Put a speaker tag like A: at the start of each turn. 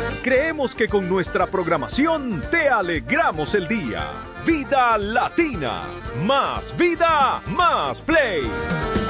A: Creemos que con nuestra programación te alegramos el día. Vida Latina. Más vida, más play.